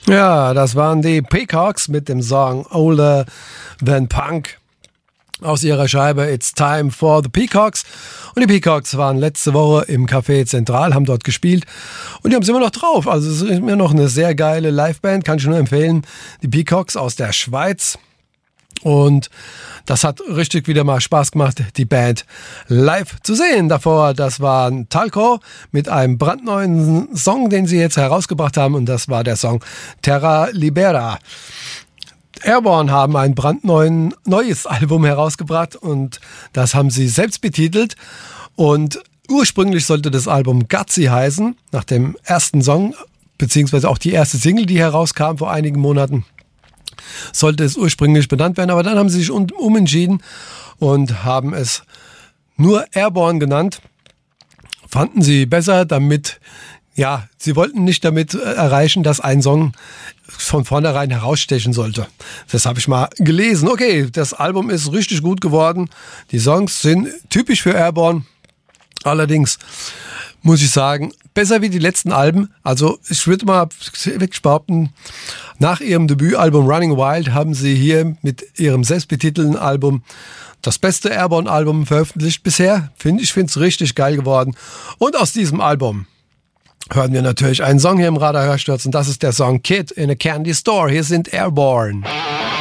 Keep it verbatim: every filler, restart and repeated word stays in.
Ja, das waren die Peacocks mit dem Song Older Than Punk aus ihrer Scheibe It's Time for the Peacocks. Und die Peacocks waren letzte Woche im Café Zentral, haben dort gespielt und die haben es immer noch drauf. Also es ist immer noch eine sehr geile Liveband, kann ich nur empfehlen. Die Peacocks aus der Schweiz. Und das hat richtig wieder mal Spaß gemacht, die Band live zu sehen. Davor, das war Talco mit einem brandneuen Song, den sie jetzt herausgebracht haben. Und das war der Song Terra Libera. Airborne haben ein brandneuen neues Album herausgebracht und das haben sie selbst betitelt. Und ursprünglich sollte das Album Gutsy heißen, nach dem ersten Song, beziehungsweise auch die erste Single, die herauskam vor einigen Monaten. Sollte es ursprünglich benannt werden, aber dann haben sie sich umentschieden und haben es nur Airborne genannt. Fanden sie besser, damit, ja, sie wollten nicht damit erreichen, dass ein Song von vornherein herausstechen sollte. Das habe ich mal gelesen. Okay, das Album ist richtig gut geworden. Die Songs sind typisch für Airborne. Allerdings muss ich sagen, besser wie die letzten Alben. Also ich würde mal wirklich behaupten, nach ihrem Debütalbum Running Wild haben sie hier mit ihrem selbstbetitelten Album das beste Airborne-Album veröffentlicht bisher. Find, ich finde es richtig geil geworden. Und aus diesem Album hören wir natürlich einen Song hier im Radar Hörsturz und das ist der Song Kid in a Candy Store. Hier sind Airborne.